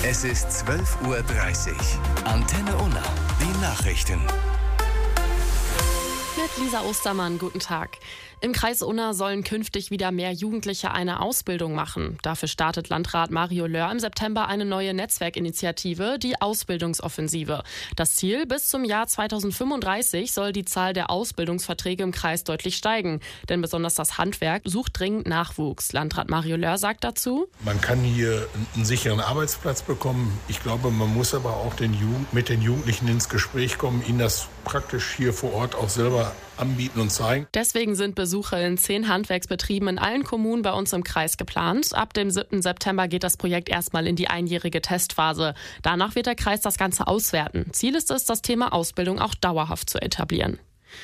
Es ist 12:30 Uhr. Antenne Unna, die Nachrichten. Mit Lisa Ostermann, guten Tag. Im Kreis Unna sollen künftig wieder mehr Jugendliche eine Ausbildung machen. Dafür startet Landrat Mario Löhr im September eine neue Netzwerkinitiative, die Ausbildungsoffensive. Das Ziel: bis zum Jahr 2035 soll die Zahl der Ausbildungsverträge im Kreis deutlich steigen. Denn besonders das Handwerk sucht dringend Nachwuchs. Landrat Mario Löhr sagt dazu: Man kann hier einen sicheren Arbeitsplatz bekommen. Ich glaube, man muss aber auch mit den Jugendlichen ins Gespräch kommen, ihnen das praktisch hier vor Ort auch selber anbieten und zeigen. Deswegen sind Besuche in 10 Handwerksbetrieben in allen Kommunen bei uns im Kreis geplant. Ab dem 7. September geht das Projekt erstmal in die einjährige Testphase. Danach wird der Kreis das Ganze auswerten. Ziel ist es, das Thema Ausbildung auch dauerhaft zu etablieren.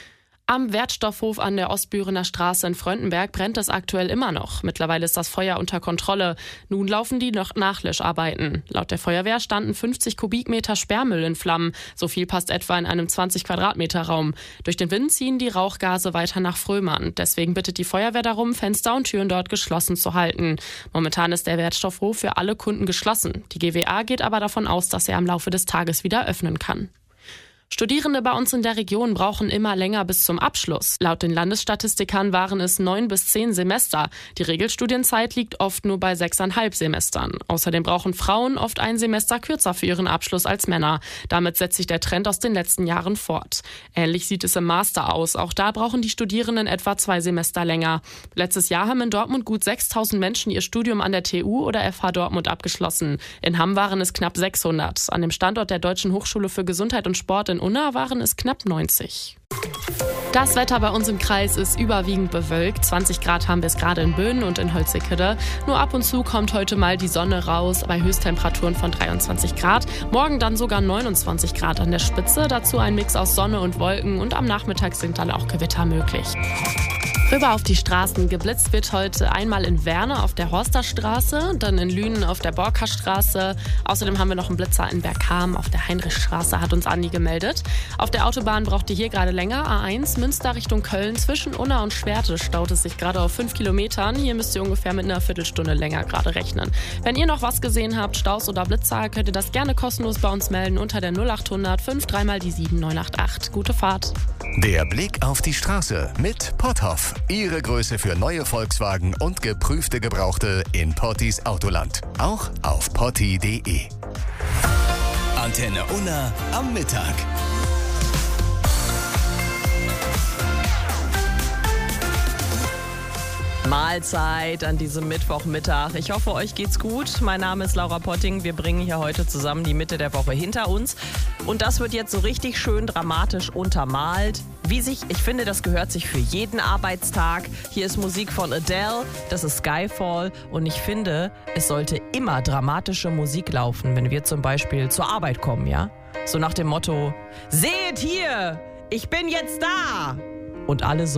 Am Wertstoffhof an der Ostbürener Straße in Fröndenberg brennt es aktuell immer noch. Mittlerweile ist das Feuer unter Kontrolle. Nun laufen die Nachlöscharbeiten. Laut der Feuerwehr standen 50 Kubikmeter Sperrmüll in Flammen. So viel passt etwa in einem 20 Quadratmeter Raum. Durch den Wind ziehen die Rauchgase weiter nach Frömern. Deswegen bittet die Feuerwehr darum, Fenster und Türen dort geschlossen zu halten. Momentan ist der Wertstoffhof für alle Kunden geschlossen. Die GWA geht aber davon aus, dass er im Laufe des Tages wieder öffnen kann. Studierende bei uns in der Region brauchen immer länger bis zum Abschluss. Laut den Landesstatistikern waren es 9 bis 10 Semester. Die Regelstudienzeit liegt oft nur bei 6,5 Semestern. Außerdem brauchen Frauen oft ein Semester kürzer für ihren Abschluss als Männer. Damit setzt sich der Trend aus den letzten Jahren fort. Ähnlich sieht es im Master aus. Auch da brauchen die Studierenden etwa 2 Semester länger. Letztes Jahr haben in Dortmund gut 6.000 Menschen ihr Studium an der TU oder FH Dortmund abgeschlossen. In Hamm waren es knapp 600. An dem Standort der Deutschen Hochschule für Gesundheit und Sport in Unna waren es knapp 90. Das Wetter bei uns im Kreis ist überwiegend bewölkt. 20 Grad haben wir es gerade in Böhnen und in Holzekede. Nur ab und zu kommt heute mal die Sonne raus bei Höchsttemperaturen von 23 Grad. Morgen dann sogar 29 Grad an der Spitze. Dazu ein Mix aus Sonne und Wolken und am Nachmittag sind dann auch Gewitter möglich. Rüber auf die Straßen. Geblitzt wird heute einmal in Werne auf der Horsterstraße, dann in Lünen auf der Borkerstraße. Außerdem haben wir noch einen Blitzer in Bergham auf der Heinrichstraße, hat uns Andi gemeldet. Auf der Autobahn braucht ihr hier gerade länger. A1 Münster Richtung Köln. Zwischen Unna und Schwerte staut es sich gerade auf 5 Kilometern. Hier müsst ihr ungefähr mit einer Viertelstunde länger gerade rechnen. Wenn ihr noch was gesehen habt, Staus oder Blitzer, könnt ihr das gerne kostenlos bei uns melden unter der 0800 53 mal die 7988. Gute Fahrt. Der Blick auf die Straße mit Potthoff. Ihre Größe für neue Volkswagen und geprüfte Gebrauchte in Pottis Autoland. Auch auf potti.de. Antenne Unna am Mittag. Mahlzeit an diesem Mittwochmittag. Ich hoffe, euch geht's gut. Mein Name ist Laura Potting. Wir bringen hier heute zusammen die Mitte der Woche hinter uns. Und das wird jetzt so richtig schön dramatisch untermalt. Ich finde, das gehört sich für jeden Arbeitstag. Hier ist Musik von Adele, das ist Skyfall. Und ich finde, es sollte immer dramatische Musik laufen, wenn wir zum Beispiel zur Arbeit kommen, ja? So nach dem Motto: Seht hier, ich bin jetzt da! Und alle so